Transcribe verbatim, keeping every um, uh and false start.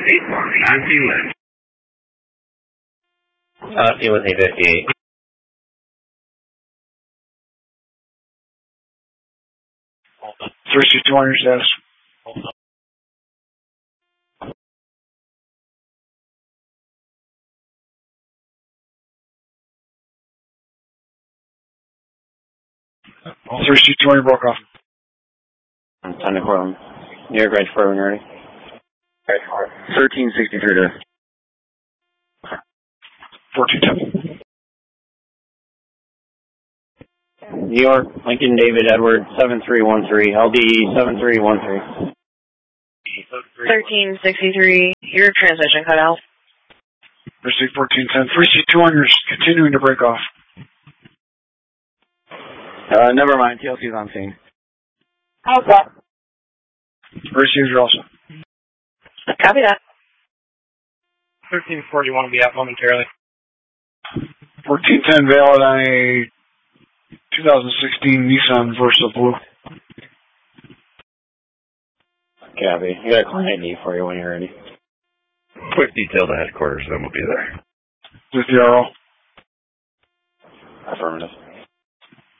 Uh, it was eight fifty-eight. three sixty-one, your status. three sixty-one, you broke off. Time to Portland. New York, ready for when you're ready. thirteen sixty-three to fourteen ten. New York, Lincoln, David, Edward, seven three one three, L D E seven three one three. thirteen sixty-three, your transmission cut out. Receive fourteen ten. three sixty-one, you're continuing to break off. Uh, never mind, T L C's on scene. Okay. Received, you're also. Copy that. thirteen forty-one will be out momentarily. fourteen ten, valid on a two thousand sixteen Nissan Versa Blue. Copy. I got a client I D for you when you're ready. Quick detail to headquarters, then we'll be there. With the R O. Affirmative.